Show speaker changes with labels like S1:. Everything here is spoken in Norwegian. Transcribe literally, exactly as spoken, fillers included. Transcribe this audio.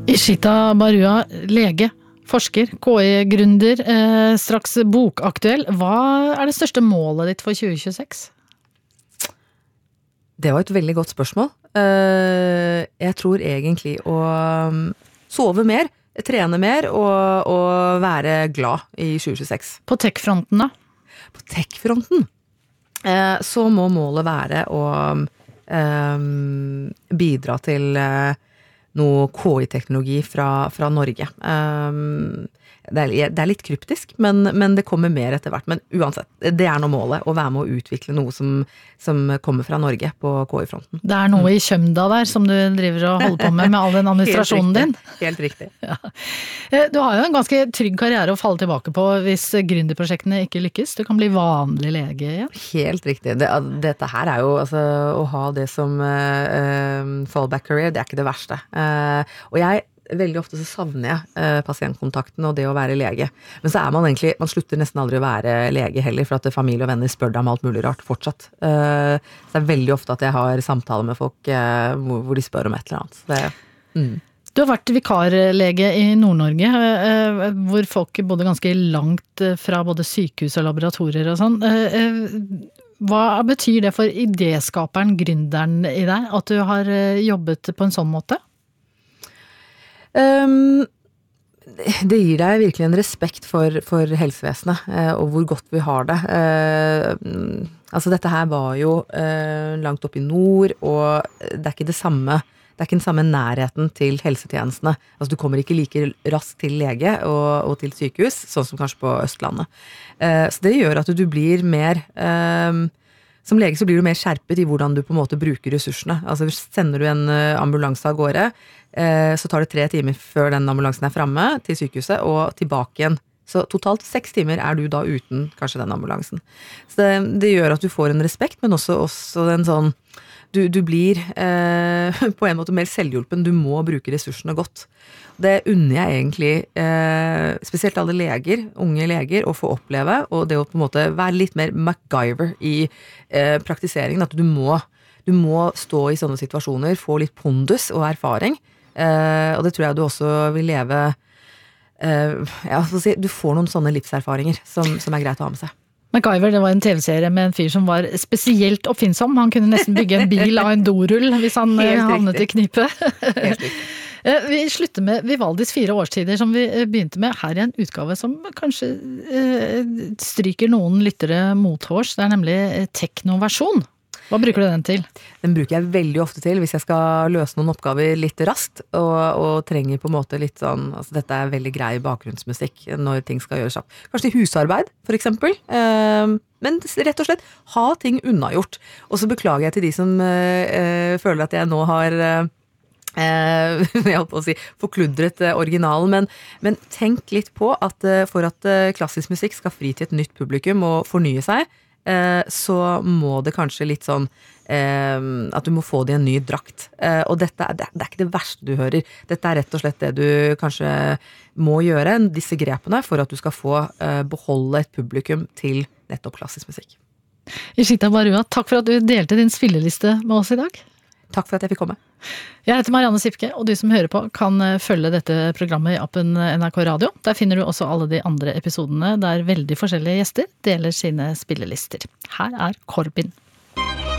S1: Ishita Barua, lege, forsker, K I-gründer, eh, straks bokaktuell. Hva er det største målet ditt for tjue tjueseks?
S2: Det var et veldig godt spørsmål. Uh, jeg tror egentlig å um, sove mer, trene mer og, og være glad i tjue tjueseks.
S1: På tech-fronten da?
S2: På tech-fronten uh, så må målet være å um, bidra til uh, noe K I-teknologi fra, fra Norge. Um, det, er, det er litt kryptisk, men, men det kommer mer etter hvert. Men uansett, det er noe målet, å være med å utvikle noe som, som kommer fra Norge på K I-fronten.
S1: Det er noe i Kjømda der som du driver og holder på med, med all den administrasjonen din.
S2: Helt riktig.
S1: Ja. Du har jo en ganske trygg karriere å falle tilbake på hvis gründerprosjektene ikke lykkes. Du kan bli vanlig lege igjen.
S2: Helt riktig. Det, dette her er jo, altså, å ha det som uh, fallback career, det er ikke det verste. Uh, og jeg veldig ofte så savner jeg uh, pasientkontakten og det å være lege. Men så er man egentlig, man slutter nesten aldri å være lege heller, for at familie og venner spør deg om alt mulig rart fortsatt. Uh, så det er veldig ofte at jeg har samtaler med folk uh, hvor, hvor de spør om et eller annet. Det, mm.
S1: Du har vært vikarlege i Nord-Norge, uh, hvor folk bodde ganske langt fra både sykehus og laboratorier og sånn. Uh, uh, hva betyr det for idéskaperen, gründeren i deg, at du har uh, jobbet på en sånn måte?
S2: Um, det gir deg virkelig en respekt for, for helsevesenet uh, og hvor godt vi har det. Uh, altså dette her var jo uh, langt oppe i nord, og det er ikke det samme, det er ikke den samme nærheten til helsetjenestene. Altså du kommer ikke like raskt til lege og, og til sykehus, sånn som kanskje på Østlandet. Uh, så det gjør at du blir mer... Uh, Som lege så blir du mer skjerpet i hvordan du på en måte bruker ressursene. Altså sender du en ambulanse av gårde, så tar det tre timer før den ambulansen er fremme til sykehuset og tilbake igjen. Så totalt seks timer er du da uten kanskje den ambulansen. Så det, det gjør at du får en respekt, men også, også en sånn, du, du blir eh, på en måte mer selvhjulpen. Du må bruke ressursene godt. Det unner jeg egentlig, eh, spesielt alle leger, unge leger, å få oppleve, og det å på en måte være litt mer MacGyver i eh, praktiseringen, at du må, du må stå i sånne situasjoner, få litt pondus og erfaring, eh, og det tror jeg du også vil leve, eh, ja, si, du får noen sånne livserfaringer som, som er greit å ha med seg.
S1: MacGyver, det var en tv-serie med en fyr som var spesielt oppfinnsom. Han kunne nesten bygge en bil av en dorull hvis han havnet i knipe.
S2: Helt riktig.
S1: Vi slutter med Vivaldis fire årstider som vi begynte med. Her i en utgave som kanskje stryker noen lyttere mothårs. Det er nemlig teknoversjon. Hva bruker du den til?
S2: Den bruker jeg veldig ofte til hvis jeg skal løse noen oppgaver litt raskt, og, og trenger på en måte litt sånn, altså dette er veldig grei bakgrunnsmusikk når ting skal gjøres opp. Kanskje til husarbeid, for eksempel. Um, men rett og slett, ha ting unnagjort. Og så beklager jeg til de som uh, føler at jeg nå har... Uh, Eh, jeg holdt på å si forkludret eh, originalen, men, men tenk litt på at eh, for at eh, klassisk musikk skal fri til et nytt publikum og fornye seg, eh, så må det kanskje litt sånn eh, at du må få det i en ny drakt. Eh, og dette er, det, det er ikke det verste du hører. Dette er rett og slett det du kanskje må gjøre, disse grepene, for at du skal få eh, beholde et publikum til nettopp klassisk musikk.
S1: Ishita Barua, takk for at du delte din spilleliste med oss i dag.
S2: Takk for at jeg fikk komme.
S1: Jeg heter Marianne Sipke, og du som hører på kan følge dette programmet i appen N R K Radio. Der finner du også alle de andre episodene der veldig forskjellige gjester deler sine spillelister. Her er Corbin.